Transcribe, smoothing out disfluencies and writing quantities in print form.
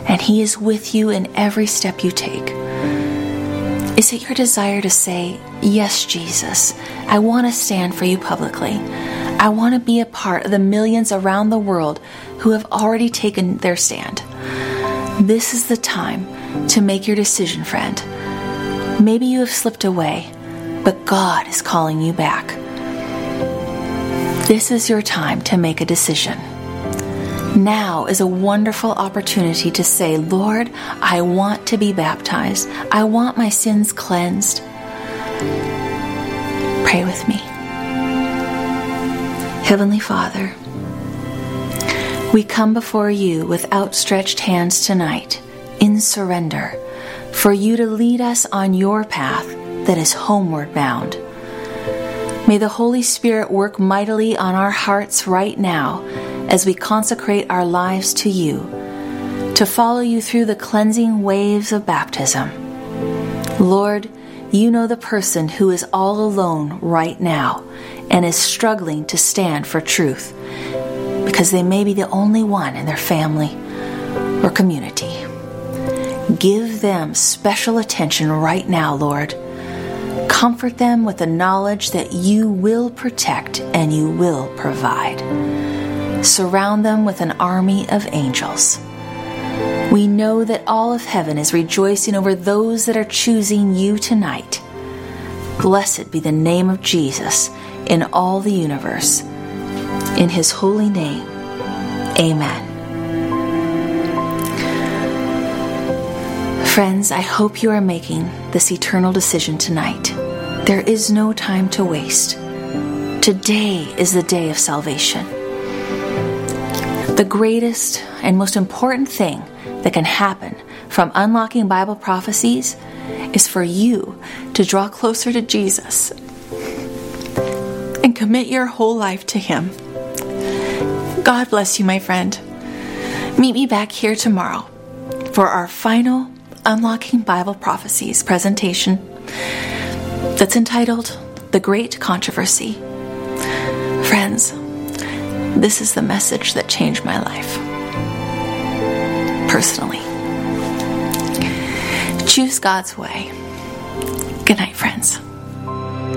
and He is with you in every step you take. Is it your desire to say, "Yes, Jesus, I want to stand for you publicly. I want to be a part of the millions around the world who have already taken their stand"? This is the time to make your decision, friend. Maybe you have slipped away, but God is calling you back. This is your time to make a decision. Now is a wonderful opportunity to say, "Lord, I want to be baptized. I want my sins cleansed." Pray with me. Heavenly Father, we come before you with outstretched hands tonight in surrender for you to lead us on your path that is homeward bound. May the Holy Spirit work mightily on our hearts right now as we consecrate our lives to you, to follow you through the cleansing waves of baptism. Lord, you know the person who is all alone right now and is struggling to stand for truth because they may be the only one in their family or community. Give them special attention right now, Lord. Comfort them with the knowledge that you will protect and you will provide. Surround them with an army of angels. We know that all of heaven is rejoicing over those that are choosing you tonight. Blessed be the name of Jesus in all the universe. In His holy name, amen. Friends, I hope you are making this eternal decision tonight. There is no time to waste. Today is the day of salvation. The greatest and most important thing that can happen from unlocking Bible prophecies is for you to draw closer to Jesus and commit your whole life to Him. God bless you, my friend. Meet me back here tomorrow for our final Unlocking Bible Prophecies presentation that's entitled The Great Controversy. Friends, this is the message that changed my life. Personally. Choose God's way.